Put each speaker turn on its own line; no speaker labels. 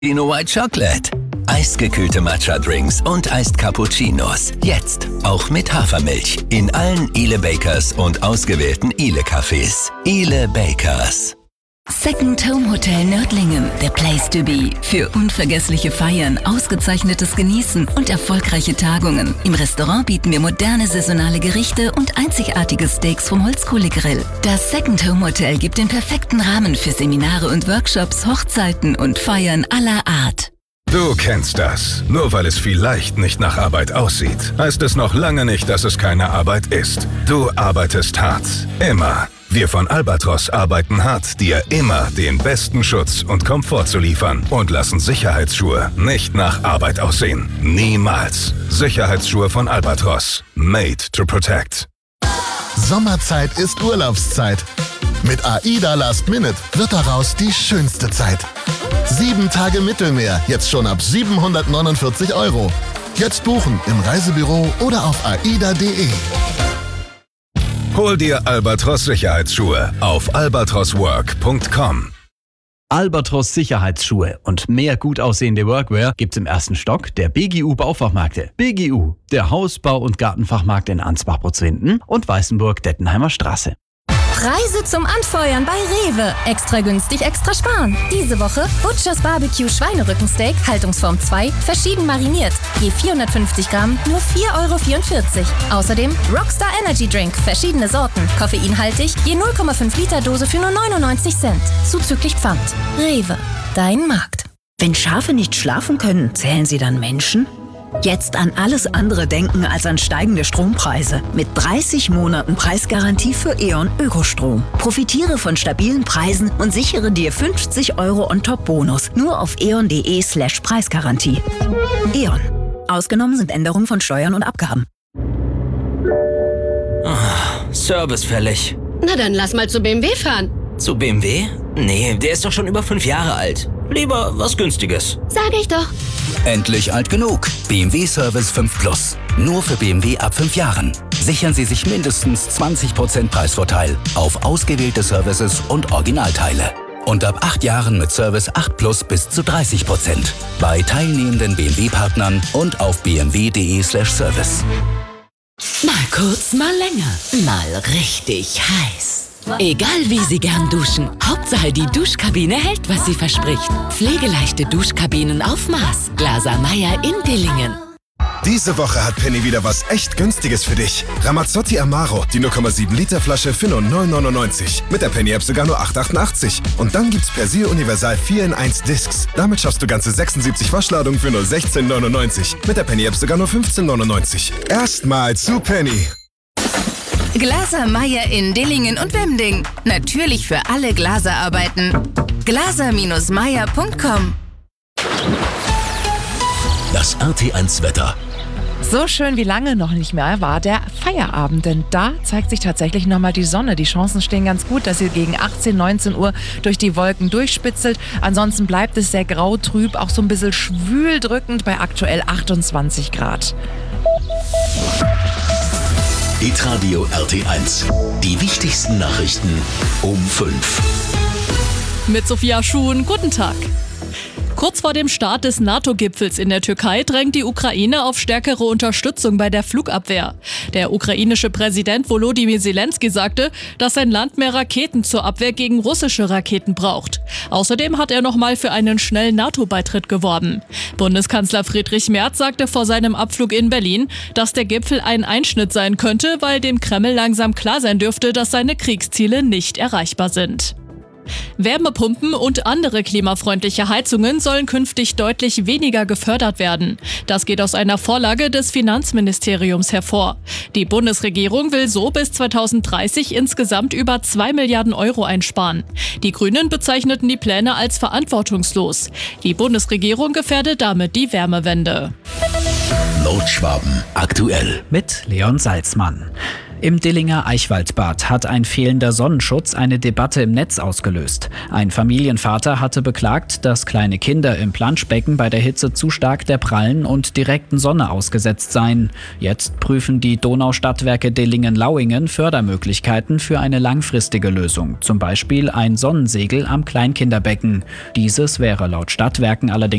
White Chocolate. Eisgekühlte Matcha-Drinks und Iced Cappuccinos. Jetzt auch mit Hafermilch. In allen Ile Bakers und ausgewählten Ile Cafés. Ile Bakers.
Second Home Hotel Nördlingen, the place to be. Für unvergessliche Feiern, ausgezeichnetes Genießen und erfolgreiche Tagungen. Im Restaurant bieten wir moderne saisonale Gerichte und einzigartige Steaks vom Holzkohlegrill. Das Second Home Hotel gibt den perfekten Rahmen für Seminare und Workshops, Hochzeiten und Feiern aller Art.
Du kennst das. Nur weil es vielleicht nicht nach Arbeit aussieht, heißt es noch lange nicht, dass es keine Arbeit ist. Du arbeitest hart. Immer. Wir von Albatros arbeiten hart, dir immer den besten Schutz und Komfort zu liefern und lassen Sicherheitsschuhe nicht nach Arbeit aussehen. Niemals. Sicherheitsschuhe von Albatros. Made to protect.
Sommerzeit ist Urlaubszeit. Mit AIDA Last Minute wird daraus die schönste Zeit. 7 Tage Mittelmeer, jetzt schon ab 749 €. Jetzt buchen im Reisebüro oder auf aida.de.
Hol dir Albatros Sicherheitsschuhe auf albatroswork.com.
Albatros Sicherheitsschuhe und mehr gut aussehende Workwear gibt's im ersten Stock der BGU Baufachmärkte. BGU, der Hausbau- und Gartenfachmarkt in Ansbach-Brutzwinden und Weißenburg-Dettenheimer Straße.
Preise zum Anfeuern bei Rewe. Extra günstig, extra sparen. Diese Woche Butchers Barbecue Schweinerückensteak, Haltungsform 2, verschieden mariniert. Je 450 Gramm, nur 4,44 €. Außerdem Rockstar Energy Drink, verschiedene Sorten, koffeinhaltig, je 0,5 Liter Dose für nur 99 Cent. Zuzüglich Pfand. Rewe, dein Markt.
Wenn Schafe nicht schlafen können, zählen sie dann Menschen? Jetzt an alles andere denken als an steigende Strompreise. Mit 30 Monaten Preisgarantie für E.ON Ökostrom. Profitiere von stabilen Preisen und sichere dir 50 € on-top-Bonus. Nur auf eon.de/Preisgarantie. E.ON. Ausgenommen sind Änderungen von Steuern und Abgaben.
Service fällig.
Na dann lass mal zu BMW fahren.
Zu BMW? Nee, der ist doch schon über 5 Jahre alt. Lieber was Günstiges.
Sag ich doch.
Endlich alt genug. BMW Service 5 Plus. Nur für BMW ab 5 Jahren. Sichern Sie sich mindestens 20% Preisvorteil auf ausgewählte Services und Originalteile. Und ab 8 Jahren mit Service 8 Plus bis zu 30%. Bei teilnehmenden BMW-Partnern und auf bmw.de/service.
Mal kurz, mal länger. Mal richtig heiß. Egal wie Sie gern duschen, Hauptsache die Duschkabine hält, was sie verspricht. Pflegeleichte Duschkabinen auf Maß. Glaser Meyer in Dillingen.
Diese Woche hat Penny wieder was echt Günstiges für dich. Ramazzotti Amaro, die 0,7 Liter Flasche für nur 9,99. Mit der Penny-App sogar nur 8,88. Und dann gibt's Persil Universal 4 in 1 Discs. Damit schaffst du ganze 76 Waschladungen für nur 16,99. Mit der Penny-App sogar nur 15,99. Erstmal zu Penny.
Glaser Meyer in Dillingen und Wemding. Natürlich für alle Glaserarbeiten. glaser-meyer.com.
Das RT1 Wetter.
So schön wie lange noch nicht mehr war der Feierabend, denn da zeigt sich tatsächlich nochmal die Sonne. Die Chancen stehen ganz gut, dass sie gegen 18, 19 Uhr durch die Wolken durchspitzelt. Ansonsten bleibt es sehr grau, trüb, auch so ein bisschen schwül drückend bei aktuell 28 Grad.
Hitradio RT1. Die wichtigsten Nachrichten um 5.
Mit Sophia Schuhn, guten Tag. Kurz vor dem Start des NATO-Gipfels in der Türkei drängt die Ukraine auf stärkere Unterstützung bei der Flugabwehr. Der ukrainische Präsident Volodymyr Zelensky sagte, dass sein Land mehr Raketen zur Abwehr gegen russische Raketen braucht. Außerdem hat er nochmal für einen schnellen NATO-Beitritt geworben. Bundeskanzler Friedrich Merz sagte vor seinem Abflug in Berlin, dass der Gipfel ein Einschnitt sein könnte, weil dem Kreml langsam klar sein dürfte, dass seine Kriegsziele nicht erreichbar sind. Wärmepumpen und andere klimafreundliche Heizungen sollen künftig deutlich weniger gefördert werden. Das geht aus einer Vorlage des Finanzministeriums hervor. Die Bundesregierung will so bis 2030 insgesamt über 2 Milliarden € einsparen. Die Grünen bezeichneten die Pläne als verantwortungslos. Die Bundesregierung gefährde damit die Wärmewende.
Nordschwaben aktuell.
Mit Leon Salzmann.
Im Dillinger Eichwaldbad hat ein fehlender Sonnenschutz eine Debatte im Netz ausgelöst. Ein Familienvater hatte beklagt, dass kleine Kinder im Planschbecken bei der Hitze zu stark der prallen und direkten Sonne ausgesetzt seien. Jetzt prüfen die Donaustadtwerke Dillingen-Lauingen Fördermöglichkeiten für eine langfristige Lösung, zum Beispiel ein Sonnensegel am Kleinkinderbecken. Dieses wäre laut Stadtwerken allerdings